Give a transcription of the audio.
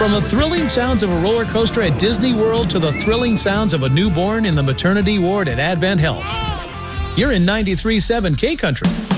From the thrilling sounds of a roller coaster at Disney World to the thrilling sounds of a newborn in the maternity ward at Advent Health. You're in 93.7 K Country.